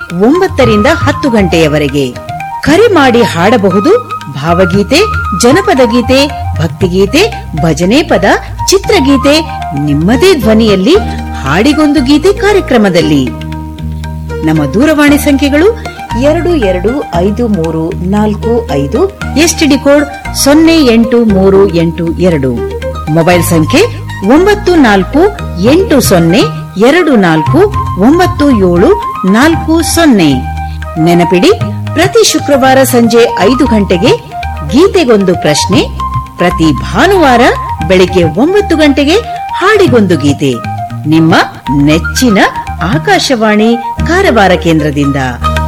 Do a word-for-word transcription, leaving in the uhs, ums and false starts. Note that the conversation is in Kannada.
ಒಂಬತ್ತರಿಂದ ಹತ್ತು ಗಂಟೆಯವರೆಗೆ. ಕರೆ ಮಾಡಿ ಹಾಡಬಹುದು ಭಾವಗೀತೆ, ಜನಪದ ಗೀತೆ, ಭಕ್ತಿಗೀತೆ, ಭಜನೆ ಪದ, ಚಿತ್ರಗೀತೆ ನಿಮ್ಮದೇ ಧ್ವನಿಯಲ್ಲಿ ಹಾಡಿಗೊಂದು ಗೀತೆ ಕಾರ್ಯಕ್ರಮದಲ್ಲಿ. ನಮ್ಮ ದೂರವಾಣಿ ಸಂಖ್ಯೆಗಳು ಎರಡು ಎರಡು ಐದು ಮೂರು ನಾಲ್ಕು ಐದು, ಎಸ್ಟಿಡಿ ಕೋಡ್ ಸೊನ್ನೆ ಎಂಟು ಮೂರು ಎಂಟು ಎರಡು. ಮೊಬೈಲ್ ಸಂಖ್ಯೆ ಒಂಬತ್ತು ನಾಲ್ಕು ಎಂಟು ಸೊನ್ನೆ ಎರಡು ನಾಲ್ಕು ಒಂಬತ್ತು ಏಳು ನಾಲ್ಕು ಸೊನ್ನೆ. ನೆನಪಿಡಿ, ಪ್ರತಿ ಶುಕ್ರವಾರ ಸಂಜೆ ಐದು ಗಂಟೆಗೆ ಗೀತೆಗೊಂದು ಪ್ರಶ್ನೆ, ಪ್ರತಿ ಭಾನುವಾರ ಬೆಳಿಗ್ಗೆ ಒಂಬತ್ತು ಗಂಟೆಗೆ ಹಾಡಿಗೊಂದು ಗೀತೆ. ನಿಮ್ಮ ನೆಚ್ಚಿನ ಆಕಾಶವಾಣಿ ಕಾರವಾರ ಕೇಂದ್ರದಿಂದ.